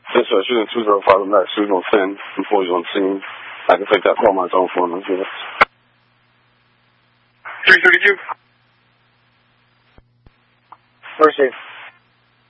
Yes, sir. Shooting 205 Max, 310, 240 on scene. I can take that call on my own phone. 332. Mercy.